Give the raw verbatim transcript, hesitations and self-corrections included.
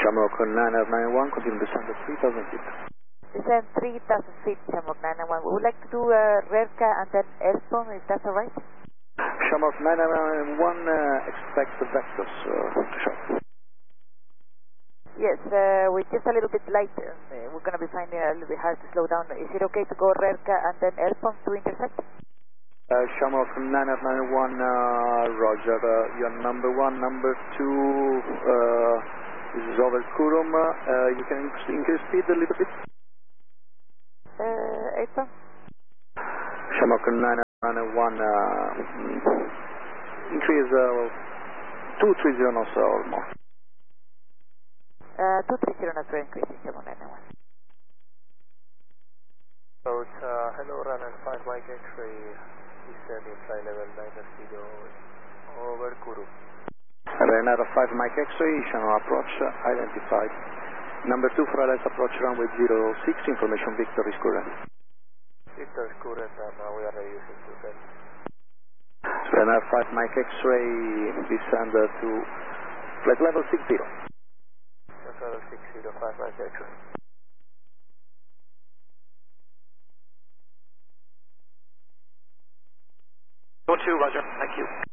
Shamrock nine nine one, continue to descend at three thousand feet. Descend three thousand feet, Shamrock nine nine one. We would like to do uh, Revka and then Elspon, if that's alright? Shamrock nine nine one, uh, expect the vectors uh, to show. Yes, uh, we're just a little bit light. Uh, we're going to be finding it a little bit hard to slow down. Is it okay to go Revka and then Elspon to intersect? Uh, Shamrock nine nine one, uh, Roger. Uh, you're number one, number two, uh, this is over Kurum. Uh, you can increase speed a little bit. Uh, Elspon? Shamrock nine nine one, uh, increase uh, two three zero knots or more. Uh, two three zero knots, we're increasing, Shamrock nine nine one. So it's uh, hello, runner five Mike X-ray, descending flight level nine zero over Kuru. Renner five Mike X-ray, channel approach uh, identified. Number two for L S approach runway zero six, information Victor is current. Victor is current and uh, we are reducing to ten. Renner five Mike X-ray, descend uh, to flight level six zero. Flight level six zero, five Mike X-ray. Go to, Roger, thank you.